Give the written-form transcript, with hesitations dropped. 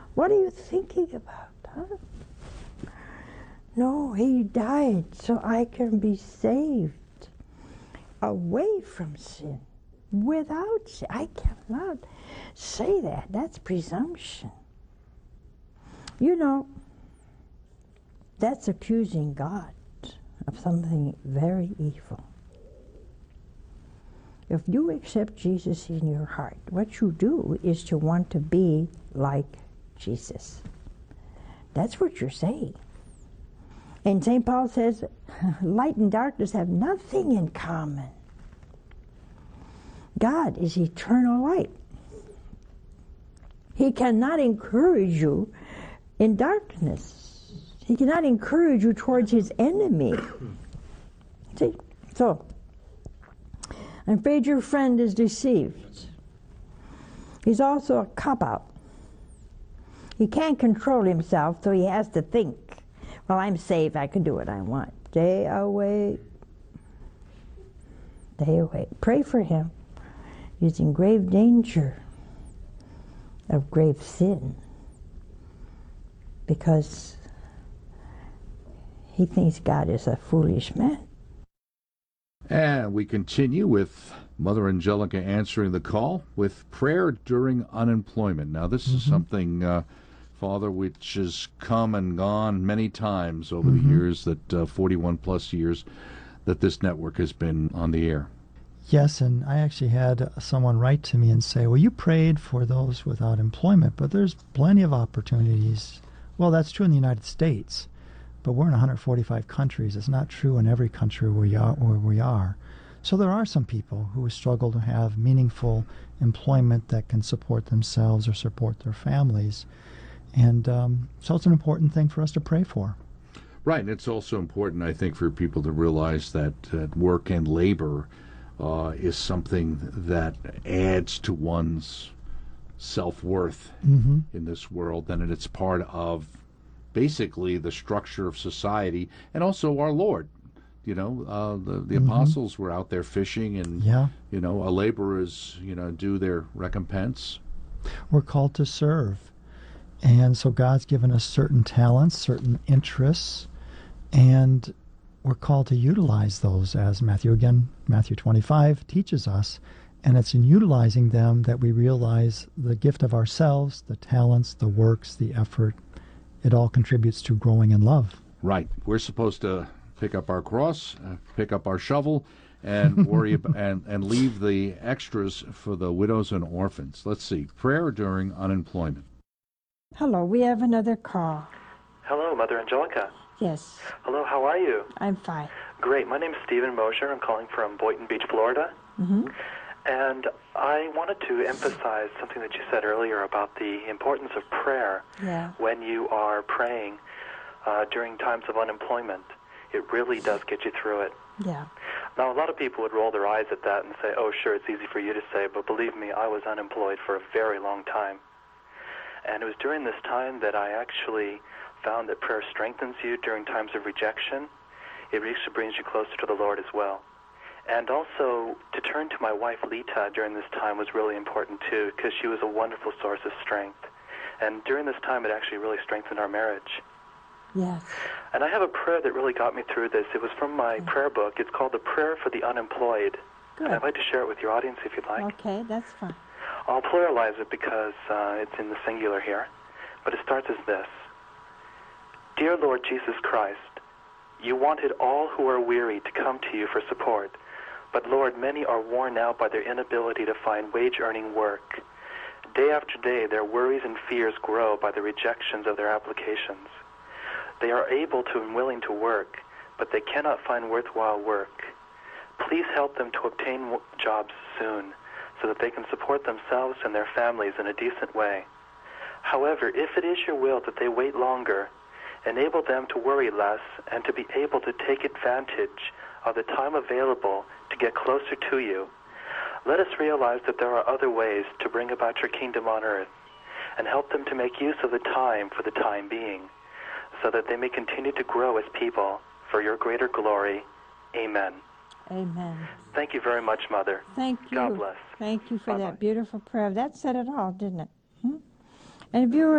What are you thinking about, huh? No, he died so I can be saved away from sin, without sin. I cannot say that. That's presumption. You know, that's accusing God of something very evil. If you accept Jesus in your heart, what you do is to want to be like Jesus. That's what you're saying. And St. Paul says, light and darkness have nothing in common. God is eternal light. He cannot encourage you in darkness. He cannot encourage you towards his enemy. See? So, I'm afraid your friend is deceived. He's also a cop-out. He can't control himself, so he has to think, well, I'm safe, I can do what I want. Stay away. Stay away. Pray for him. He's in grave danger of grave sin because he thinks God is a foolish man. And we continue with Mother Angelica answering the call with prayer during unemployment. Now, this is something, Father, which has come and gone many times over the years, that 41-plus years that this network has been on the air. Yes, and I actually had someone write to me and say, well, you prayed for those without employment, but there's plenty of opportunities. Well, that's true in the United States, but we're in 145 countries. It's not true in every country where we are. So there are some people who struggle to have meaningful employment that can support themselves or support their families. And so it's an important thing for us to pray for. Right, and it's also important, I think, for people to realize that work and labor is something that adds to one's self-worth in this world, and it's part of basically the structure of society, and also our Lord. You know, the apostles were out there fishing, and, you know, a laborers, you know, do their recompense. We're called to serve. And so God's given us certain talents, certain interests, and we're called to utilize those, as Matthew 25 teaches us. And it's in utilizing them that we realize the gift of ourselves, the talents, the works, the effort. It all contributes to growing in love. Right. We're supposed to pick up our cross, pick up our shovel, and worry about, and leave the extras for the widows and orphans. Let's see. Prayer during unemployment. Hello, we have another call. Hello, Mother Angelica. Yes. Hello, how are you? I'm fine. Great. My name's Stephen Mosher. I'm calling from Boynton Beach, Florida. And I wanted to emphasize something that you said earlier about the importance of prayer when you are praying during times of unemployment. It really does get you through it. Yeah. Now, a lot of people would roll their eyes at that and say, oh, sure, it's easy for you to say, but believe me, I was unemployed for a very long time. And it was during this time that I actually found that prayer strengthens you during times of rejection. It actually brings you closer to the Lord as well. And also, to turn to my wife, Lita, during this time was really important, too, because she was a wonderful source of strength. And during this time, it actually really strengthened our marriage. Yes. And I have a prayer that really got me through this. It was from my prayer book. It's called The Prayer for the Unemployed. Good. And I'd like to share it with your audience if you'd like. Okay, that's fine. I'll pluralize it because it's in the singular here. But it starts as this. Dear Lord Jesus Christ, you wanted all who are weary to come to you for support. But Lord, many are worn out by their inability to find wage-earning work. Day after day, their worries and fears grow by the rejections of their applications. They are able to and willing to work, but they cannot find worthwhile work. Please help them to obtain jobs soon so that they can support themselves and their families in a decent way. However, if it is your will that they wait longer, enable them to worry less and to be able to take advantage of the time available to get closer to you. Let us realize that there are other ways to bring about your kingdom on earth, and help them to make use of the time for the time being, so that they may continue to grow as people for your greater glory. Amen. Amen. Thank you very much, Mother. Thank you. God bless. Thank you for Bye-bye. that beautiful prayer. That said it all, didn't it? And if you were